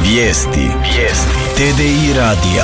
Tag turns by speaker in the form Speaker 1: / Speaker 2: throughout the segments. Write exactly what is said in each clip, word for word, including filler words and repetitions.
Speaker 1: Vijesti. Vijesti. T D I radija.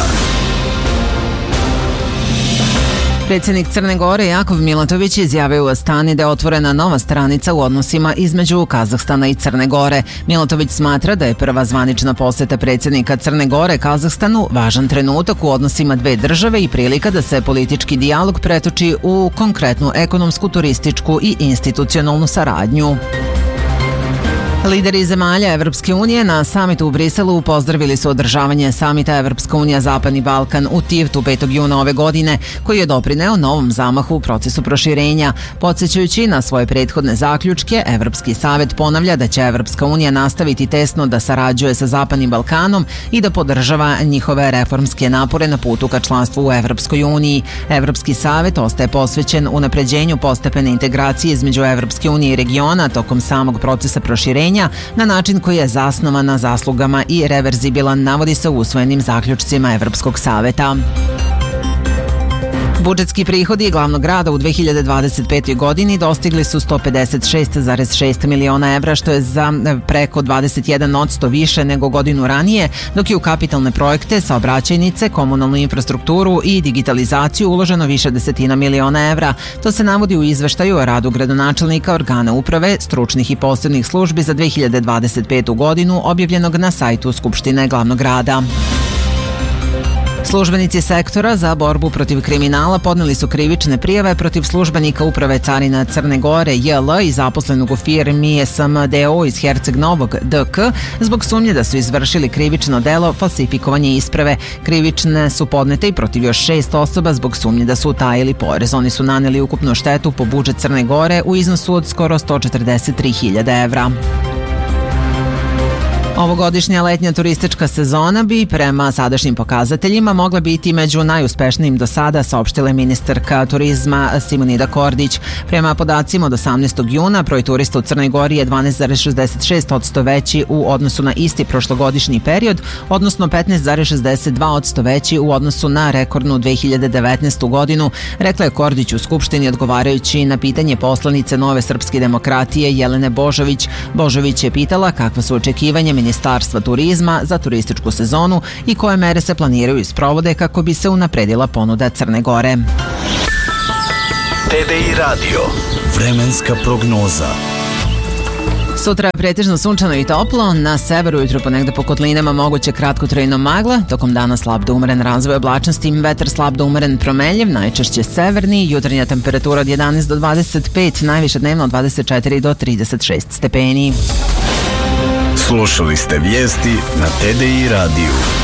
Speaker 2: Predsjednik Crne Gore Jakov Milatović izjavio u Astani da je otvorena nova stranica u odnosima između Kazahstana i Crne Gore. Milatović smatra da je prva zvanična posjeta predsjednika Crne Gore Kazahstanu važan trenutak u odnosima dve države i prilika da se politički dijalog pretoči u konkretnu ekonomsku, turističku i institucionalnu saradnju. Lideri zemalja Evropske unije na samitu u Briselu pozdravili su održavanje samita Evropska unija Zapadni Balkan u Tivtu petog juna ove godine, koji je doprineo novom zamahu u procesu proširenja. Podsjećajući na svoje prethodne zaključke, Evropski savet ponavlja da će Evropska unija nastaviti tesno da sarađuje sa Zapadnim Balkanom i da podržava njihove reformske napore na putu ka članstvu u Evropskoj uniji. Evropski savet ostaje posvećen unapređenju postepene integracije između Evropske unije i regiona tokom samog procesa proširenja na način koji je zasnovan na zaslugama i reverzibilan, navodi se u usvojenim zaključcima Evropskog saveta. Budžetski prihodi glavnog grada u dve hiljade dvadeset petoj godini dostigli su sto pedeset šest zarez šest miliona evra, što je za preko dvadeset jedan posto više nego godinu ranije, dok je u kapitalne projekte, saobraćajnice, komunalnu infrastrukturu i digitalizaciju uloženo više desetina miliona evra. To se navodi u izveštaju o radu gradonačelnika, organa uprave, stručnih i posebnih službi za dve hiljade dvadeset petu godinu, objavljenog na sajtu Skupštine glavnog grada. Službenici sektora za borbu protiv kriminala podneli su krivične prijave protiv službenika Uprave carina Crne Gore J L i zaposlenog u firmi S M D O iz Herceg Novog D K zbog sumnje da su izvršili krivično delo falsifikovanje isprave. Krivične su podnete i protiv još šest osoba zbog sumnje da su utajili porez. Oni su naneli ukupnu štetu po budžet Crne Gore u iznosu od skoro sto četrdeset tri hiljade evra. Ovogodišnja letnja turistička sezona bi prema sadašnjim pokazateljima mogla biti među najuspešnijim do sada, saopštila je ministarka turizma Simonida Kordić. Prema podacima od osamnaestog juna, broj turista u Crnoj Gori je dvanaest zarez šezdeset šest posto veći u odnosu na isti prošlogodišnji period, odnosno petnaest zarez šezdeset dva posto veći u odnosu na rekordnu dve hiljade devetnaestu godinu, rekla je Kordić u Skupštini odgovarajući na pitanje poslanice Nove srpske demokratije Jelene Božović. Božović je pitala kakva su očekivanja Ministarstva turizma za turističku sezonu i koje mere se planiraju i sprovode kako bi se unapredila ponuda Crne Gore.
Speaker 1: T D I radio. Vremenska prognoza.
Speaker 2: Sutra je pretežno sunčano i toplo, na severu ujutro ponegde po kotlinama moguće kratkotrajno magla, tokom dana slab do umeren razvoj oblačnosti, vetar slab do umeren promenljiv, najčešće severni, jutarnja temperatura od jedanaest do dvadeset pet, najviše dnevno od dvadeset četiri do trideset šest stepeni.
Speaker 1: Slušali ste vijesti na T D I radiju.